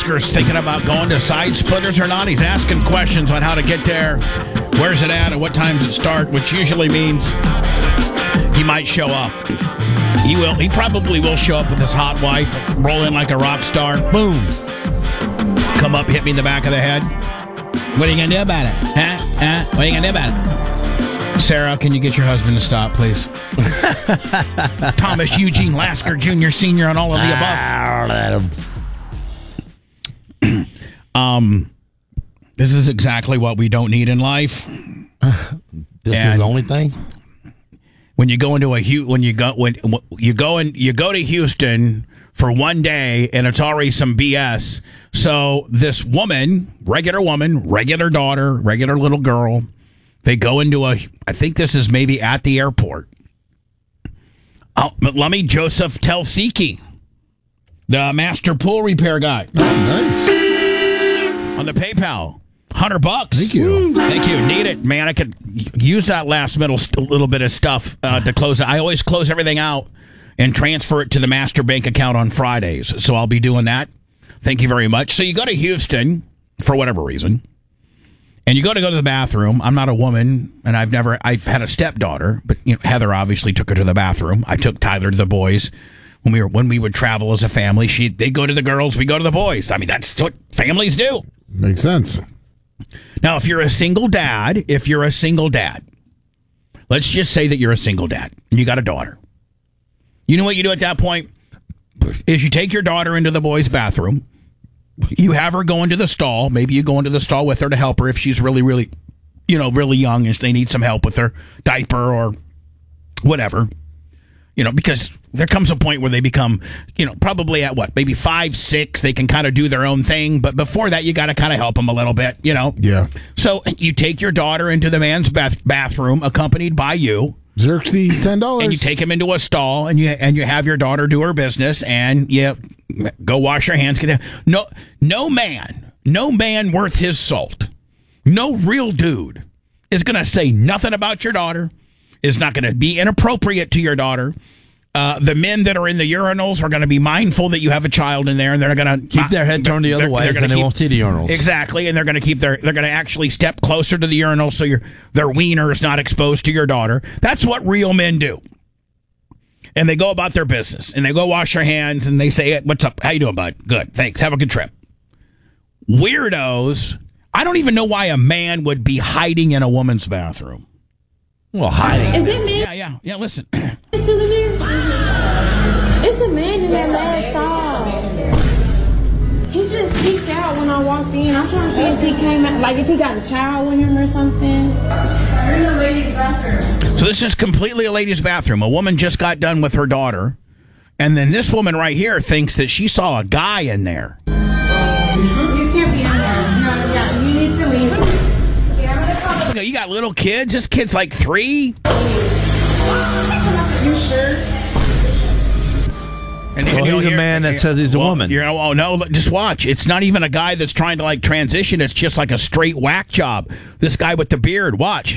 Lasker's thinking about going to Side Splitters or not. He's asking questions on how to get there, where's it at, and what time does it start, which usually means he might show up. He will. He probably will show up with his hot wife, roll in like a rock star. Boom. Come up, hit me in the back of the head. What are you going to do about it? Huh? What are you going to do about it? Sarah, can you get your husband to stop, please? Thomas Eugene Lasker Jr., Sr., and all of the above. This is exactly what we don't need in life. This is the only thing. When you go into you go to Houston for one day and it's already some BS. So this woman, regular daughter, regular little girl, they go into I think this is maybe at the airport. Let me Joseph Telsiki, the master pool repair guy. Oh, nice. On the PayPal. $100. Thank you. Thank you. Need it, man. I could use that last little bit of stuff to close it. I always close everything out and transfer it to the master bank account on Fridays. So I'll be doing that. Thank you very much. So you go to Houston for whatever reason, and you go to the bathroom. I'm not a woman, and I've had a stepdaughter, but Heather obviously took her to the bathroom. I took Tyler to the boys. When we would travel as a family, they go to the girls, we go to the boys. I mean, that's what families do. Makes sense. Now, if you're a single dad, let's just say that you're a single dad and you got a daughter. You know what you do at that point is you take your daughter into the boys' bathroom. You have her go into the stall. Maybe you go into the stall with her to help her if she's really, really, really young and they need some help with her diaper or whatever. Because there comes a point where they become, probably at maybe 5, 6, they can kind of do their own thing. But before that, you got to kind of help them a little bit, Yeah. So you take your daughter into the man's bathroom, accompanied by you. Xerxes, $10. And you take him into a stall, and you have your daughter do her business, and you go wash your hands. No man worth his salt, no real dude is going to say nothing about your daughter, is not going to be inappropriate to your daughter. The men that are in the urinals are going to be mindful that you have a child in there, and they're going to keep their head turned the other way, and they won't see the urinals. Exactly, and they're going to actually step closer to the urinal so their wiener is not exposed to your daughter. That's what real men do. And they go about their business, and they go wash their hands, and they say, "What's up? How you doing, bud? Good, thanks. Have a good trip." Weirdos. I don't even know why a man would be hiding in a woman's bathroom. Well, hiding. Is that man? Yeah. Listen. It's still in there? It's a man in that last stall. He just peeked out when I walked in. I'm trying to see if he came out, like if he got a child with him or something. We're in the ladies' bathroom. So this is completely a ladies' bathroom. A woman just got done with her daughter, and then this woman right here thinks that she saw a guy in there. You can't be in there. No, you need to leave. You got little kids? This kid's like 3? You sure? And he's a man that says he's a woman. No, just watch. It's not even a guy that's trying to transition. It's just like a straight whack job. This guy with the beard. Watch.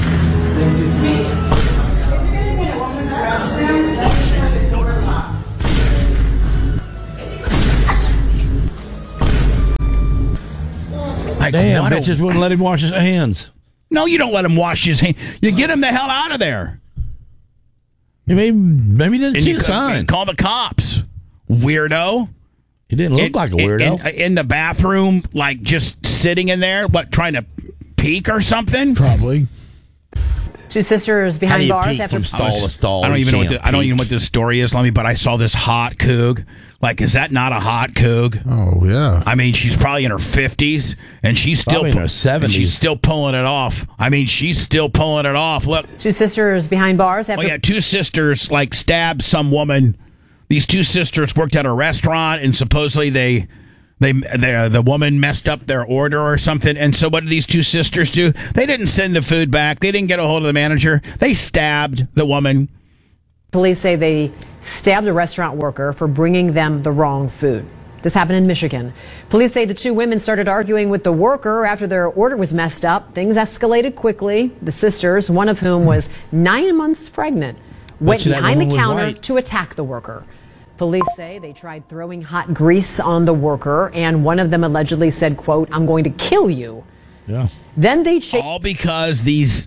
Damn, bitches wouldn't let him wash his hands. No, you don't let him wash his hands. You get him the hell out of there. Maybe he didn't see the sign. Call the cops. Weirdo. He didn't look like a weirdo. In the bathroom, just sitting in there, trying to peek or something? Probably. Two sisters behind bars after from stall to stall. I don't even know what this story is, but I saw this hot coog. Is that not a hot coog? Oh yeah. I mean, she's probably in her 50s, and she's still in her 70s. And she's still pulling it off. Look. Two sisters behind bars after. Two sisters stabbed some woman. These two sisters worked at a restaurant, and supposedly the woman messed up their order or something. And so what did these two sisters do? They didn't send the food back. They didn't get a hold of the manager. They stabbed the woman. Police say they stabbed a restaurant worker for bringing them the wrong food. This happened in Michigan. Police say the two women started arguing with the worker after their order was messed up. Things escalated quickly. The sisters, one of whom was 9 months pregnant, went behind the counter to attack the worker. Police say they tried throwing hot grease on the worker, and one of them allegedly said, quote, "I'm going to kill you." Yeah. Then they chased All because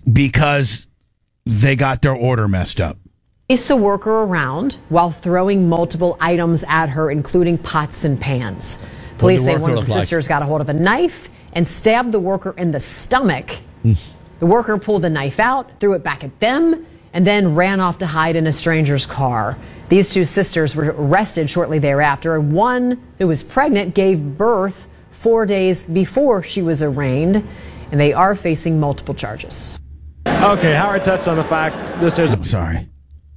they got their order messed up. the worker around while throwing multiple items at her, including pots and pans. Police say one of the sisters got a hold of a knife and stabbed the worker in the stomach. The worker pulled the knife out, threw it back at them, and then ran off to hide in a stranger's car. These two sisters were arrested shortly thereafter, and one who was pregnant gave birth 4 days before she was arraigned, and they are facing multiple charges. Okay, Howard touched on the fact this is... Sorry.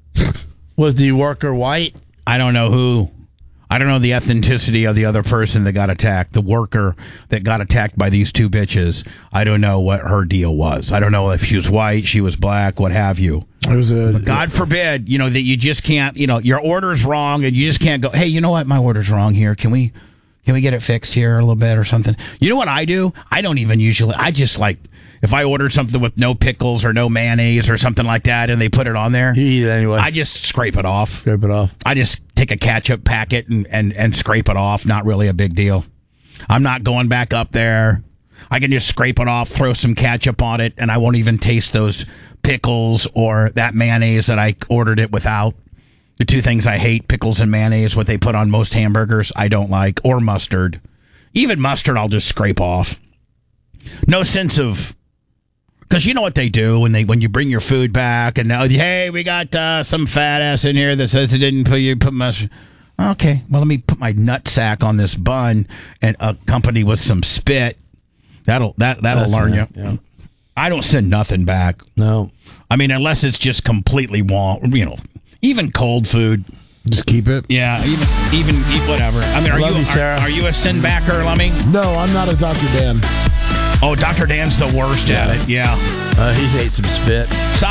Was the worker white? I don't know who. I don't know the ethnicity of the other person that got attacked. The worker that got attacked by these two bitches. I don't know what her deal was. I don't know if she was white, she was black, what have you. It was God forbid, that you just can't, your order's wrong and you just can't go, hey, you know what? My order's wrong here. Can we get it fixed here a little bit or something? You know what I do? I don't even usually, I just like, if I order something with no pickles or no mayonnaise or something like that and they put it on there, You eat it anyway. I just scrape it off. Scrape it off. I just take a ketchup packet and scrape it off. Not really a big deal. I'm not going back up there. I can just scrape it off, throw some ketchup on it, and I won't even taste those pickles or that mayonnaise that I ordered it without. The two things I hate, pickles and mayonnaise, what they put on most hamburgers, I don't like, or mustard. Even mustard, I'll just scrape off. No sense of... Because you know what they do when you bring your food back and hey, we got some fat ass in here that says it didn't put mustard. Okay, well, let me put my nut sack on this bun and accompany with some spit. That'll learn you. Yeah. I don't send nothing back. No. I mean, unless it's just completely wrong. Even cold food. just keep it. Yeah, even whatever. I mean, are you a send backer, Lummy? No, I'm not a Dr. Dan. Oh, Dr. Dan's the worst at it. Yeah. He ate some spit.